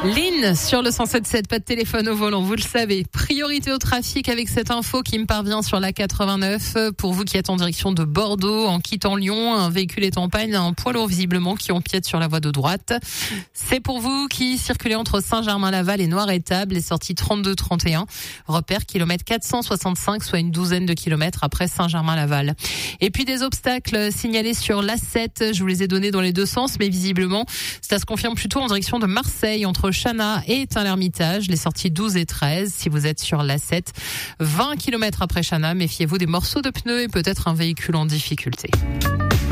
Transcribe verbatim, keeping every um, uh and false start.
Lynn sur le cent sept sept, pas de téléphone au volant, vous le savez. Priorité au trafic avec cette info qui me parvient sur la quatre-vingt-neuf. Pour vous qui êtes en direction de Bordeaux, en quittant Lyon, un véhicule est en panne, un poids lourd visiblement qui empiète sur la voie de droite. C'est pour vous qui circulez entre Saint-Germain-Laval et Noiret-Table, les sorties trente-deux trente et un. Repère kilomètre quatre cent soixante-cinq, soit une douzaine de kilomètres après Saint-Germain-Laval. Et puis des obstacles signalés sur l'A sept, je vous les ai donnés dans les deux sens, mais visiblement, ça se confirme plutôt en direction de Marseille, entre Chana et Tain-l'Hermitage, les sorties douze et treize. Si vous êtes sur l'A sept, vingt kilomètres après Chana, méfiez-vous des morceaux de pneus et peut-être un véhicule en difficulté.